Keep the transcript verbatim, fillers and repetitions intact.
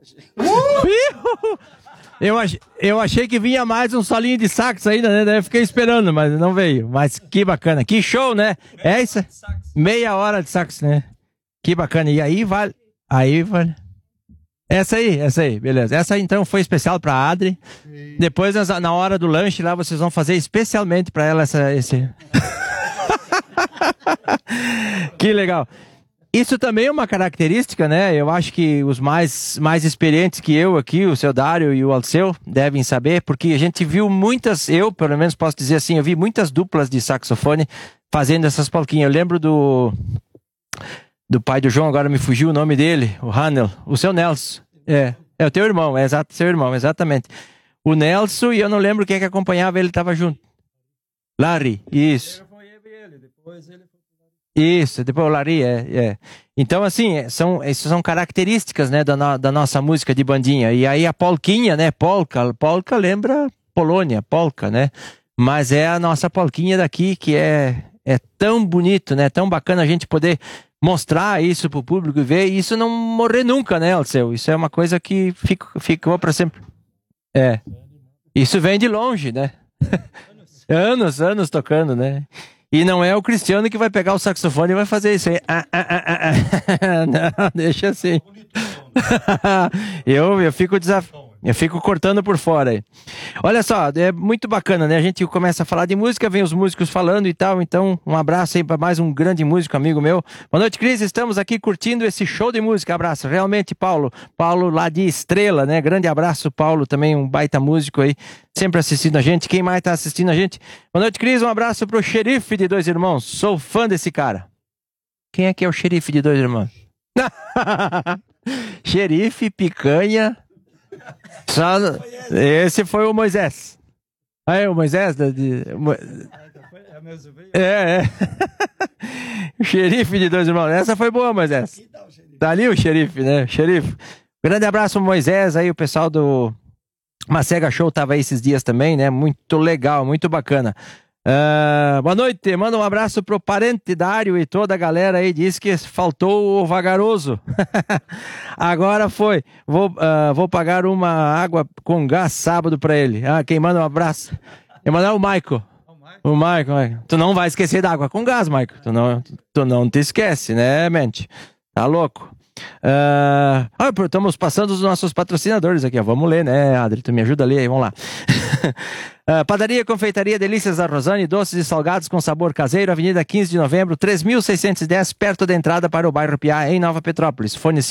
Uh! Eu, ach, eu achei que vinha mais um solinho de sax ainda, né? Daí eu fiquei esperando, mas não veio. Mas que bacana. Que show, né? É isso? Meia hora de sax, né? Que bacana. E aí vale... Aí vale... Essa aí, essa aí, beleza. Essa aí, então, foi especial pra Adri. Depois, na hora do lanche lá, vocês vão fazer especialmente pra ela essa... Esse... Que legal. Isso também é uma característica, né? Eu acho que os mais, mais experientes que eu aqui, o seu Dário e o Alceu, devem saber, porque a gente viu muitas, eu pelo menos posso dizer assim, eu vi muitas duplas de saxofone fazendo essas polquinhas. Eu lembro do, do pai do João, agora me fugiu o nome dele, o Hanel, o seu Nelson. É, é o teu irmão, é exato, seu irmão, exatamente. O Nelson, e eu não lembro quem é que acompanhava, ele estava junto. Larry, isso. Depois ele Isso, depois o Lari, é, é. Então, assim, são, essas são características, né, da, no, da nossa música de bandinha. E aí a polquinha, né, polka, polka lembra Polônia, polka, né? Mas é a nossa polquinha daqui que é, é tão bonito, né, tão bacana a gente poder mostrar isso pro público e ver, e isso não morrer nunca, né, Alceu? Isso é uma coisa que fico, ficou para sempre. É. Isso vem de longe, né? anos, anos tocando, né? E não é o Cristiano que vai pegar o saxofone e vai fazer isso aí. Ah, ah, ah, ah, ah. Não, deixa assim. eu, eu, fico desaf... eu fico cortando por fora aí. Olha só, é muito bacana, né? A gente começa a falar de música, vem os músicos falando e tal. Então, um abraço aí para mais um grande músico, amigo meu. Boa noite, Cris. Estamos aqui curtindo esse show de música. Abraço. Realmente, Paulo. Paulo lá de Estrela, né? Grande abraço, Paulo, também um baita músico aí. Sempre assistindo a gente. Quem mais tá assistindo a gente? Boa noite, Cris. Um abraço pro xerife de Dois Irmãos. Sou fã desse cara. Quem é que é o xerife de Dois Irmãos? Xerife, picanha. Só... Esse foi o Moisés. Ah, é o Moisés? Da, de... É, é. O xerife de Dois Irmãos. Essa foi boa, Moisés. Tá ali o xerife, né? Xerife. Grande abraço, Moisés. Aí o pessoal do Macega Show tava aí esses dias também, né? Muito legal, muito bacana. Uh, boa noite, manda um abraço pro parente Dário e toda a galera aí. Diz que faltou o vagaroso. Agora foi. Vou, uh, vou pagar uma água com gás sábado pra ele. Ah, quem manda um abraço? Eu mandar o Maico. O Maico. Tu não vai esquecer da água com gás, Maico. Tu não, tu não te esquece, né, mente? Tá louco? Uh... Ah, estamos passando os nossos patrocinadores aqui, ó. Vamos ler, né, Adri? Tu me ajuda a ler aí, vamos lá. uh, Padaria, Confeitaria Delícias da Rosane, doces e salgados com sabor caseiro, Avenida quinze de Novembro, três mil seiscentos e dez, perto da entrada para o bairro Piá, em Nova Petrópolis. Fone